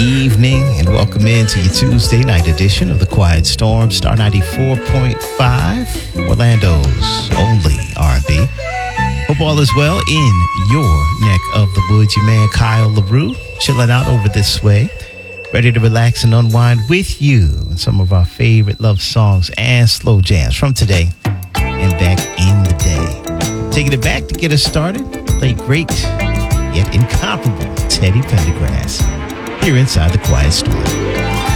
evening, and welcome into your Tuesday night edition of the Quiet Storm, Star 94.5, Orlando's only R&B. Hope all is well in your neck of the woods. Your man Kyle LaRue chilling out over this way, ready to relax and unwind with you and some of our favorite love songs and slow jams from today and back in the day. Taking it back to get us started, late great yet incomparable Teddy Pendergrass here inside the Quiet Storm.